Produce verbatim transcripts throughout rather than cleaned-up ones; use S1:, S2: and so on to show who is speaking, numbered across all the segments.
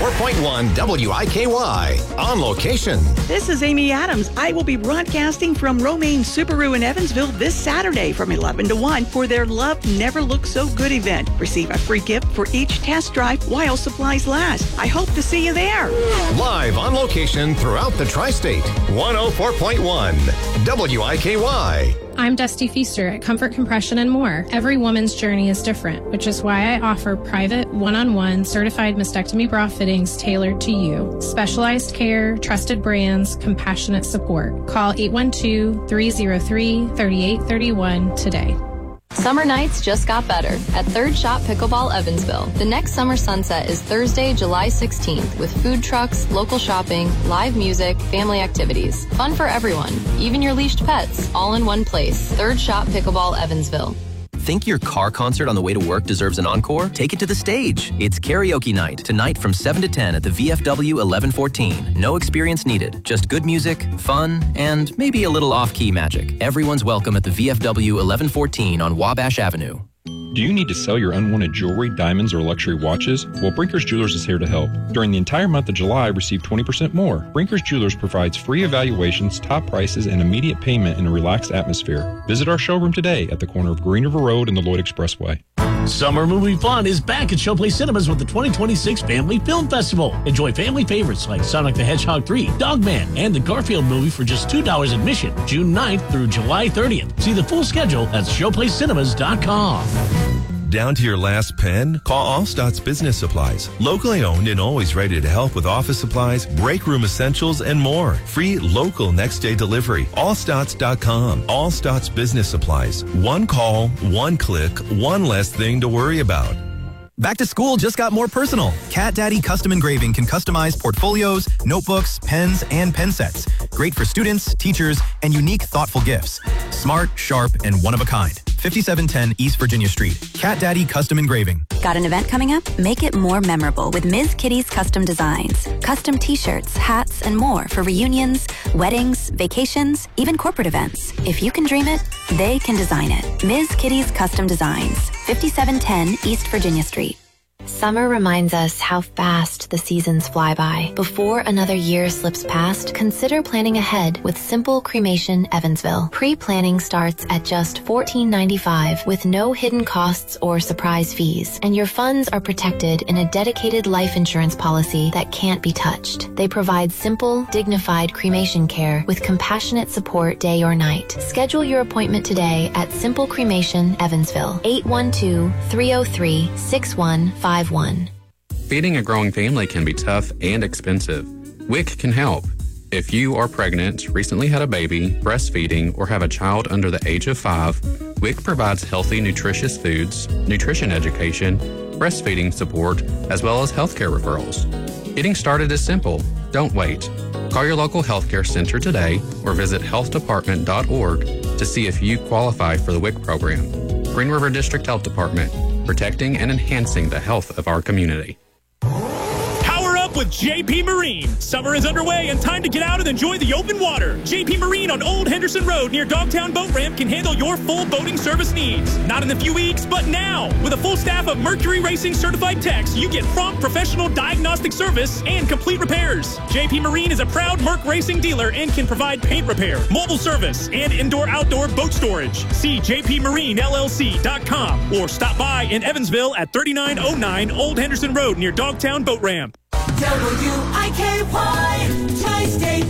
S1: four point one W I K Y. On location.
S2: This is Amy Adams. I will be broadcasting from Romaine Subaru in Evansville this Saturday from eleven to one for their Love Never Looked So Good event. Receive a free gift for each test drive while supplies last. I hope to see you there.
S1: Live on location throughout the tri-state. one oh four point one W I K Y.
S3: I'm Dusty Feaster at Comfort Compression and More. Every woman's journey is different, which is why I offer private, one-on-one, certified mastectomy bra fittings tailored to you. Specialized care, trusted brands, compassionate support. Call eight one two, three oh three, three eight three one today.
S4: Summer nights just got better at Third Shot Pickleball Evansville. The next summer sunset is Thursday, July sixteenth with food trucks, local shopping, live music, family activities. Fun for everyone, even your leashed pets, all in one place. Third Shot Pickleball Evansville.
S5: Think your car concert on the way to work deserves an encore? Take it to the stage. It's karaoke night, tonight from seven to ten at the V F W eleven fourteen. No experience needed, just good music, fun, and maybe a little off-key magic. Everyone's welcome at the V F W eleven fourteen on Wabash Avenue.
S6: Do you need to sell your unwanted jewelry, diamonds, or luxury watches? Well, Brinker's Jewelers is here to help. During the entire month of July, receive twenty percent more. Brinker's Jewelers provides free evaluations, top prices, and immediate payment in a relaxed atmosphere. Visit our showroom today at the corner of Green River Road and the Lloyd Expressway.
S7: Summer movie fun is back at Showplace Cinemas with the twenty twenty-six Family Film Festival. Enjoy family favorites like Sonic the Hedgehog three, Dogman, and the Garfield movie for just two dollars admission, June ninth through July thirtieth. See the full schedule at showplace cinemas dot com.
S8: Down to your last pen? Call Allstats Business Supplies. Locally owned and always ready to help with office supplies, break room essentials, and more. Free local next day delivery. Allstats dot com. Allstats Business Supplies. One call, one click, one less thing to worry about.
S9: Back to school just got more personal. Cat Daddy Custom Engraving can customize portfolios, notebooks, pens, and pen sets. Great for students, teachers, and unique, thoughtful gifts. Smart, sharp, and one of a kind. fifty-seven ten East Virginia Street. Cat Daddy Custom Engraving.
S10: Got an event coming up? Make it more memorable with Miz Kitty's Custom Designs. Custom t-shirts, hats, and more for reunions, weddings, vacations, even corporate events. If you can dream it, they can design it. Miz Kitty's Custom Designs. fifty-seven ten East Virginia Street.
S11: Summer reminds us how fast the seasons fly by. Before another year slips past, consider planning ahead with Simple Cremation Evansville. Pre-planning starts at just fourteen ninety-five with no hidden costs or surprise fees, and your funds are protected in a dedicated life insurance policy that can't be touched. They provide simple, dignified cremation care with compassionate support day or night. Schedule your appointment today at Simple Cremation Evansville, eight one two, three oh three, six one five one.
S12: Feeding a growing family can be tough and expensive. W I C can help. If you are pregnant, recently had a baby, breastfeeding, or have a child under the age of five, W I C provides healthy, nutritious foods, nutrition education, breastfeeding support, as well as healthcare referrals. Getting started is simple. Don't wait. Call your local healthcare center today or visit health department dot org to see if you qualify for the W I C program. Green River District Health Department, protecting and enhancing the health of our community.
S13: Power up with J P Marine. Summer is underway and time to get out and enjoy the open water. J P Marine on Old Henderson Road near Dogtown Boat Ramp can handle your full boating service needs. Not in a few weeks, but now. With a full staff of Mercury Racing certified techs, you get prompt professional diagnostic service and complete repairs. J P Marine is a proud Merc Racing dealer and can provide paint repair, mobile service, and indoor-outdoor boat storage. See j p marine l l c dot com or stop by in Evansville at thirty-nine oh nine Old Henderson Road near Dogtown Boat Ramp.
S14: W I K Y Tri-State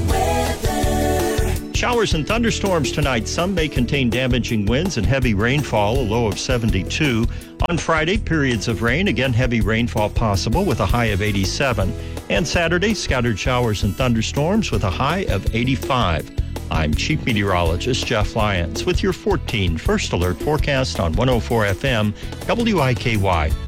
S14: Weather.
S15: Showers and thunderstorms tonight. Some may contain damaging winds and heavy rainfall, a low of seventy-two. On Friday, periods of rain, again heavy rainfall possible with a high of eighty-seven. And Saturday, scattered showers and thunderstorms with a high of eighty-five. I'm Chief Meteorologist Jeff Lyons with your fourteen First Alert forecast on one oh four F M W I K Y.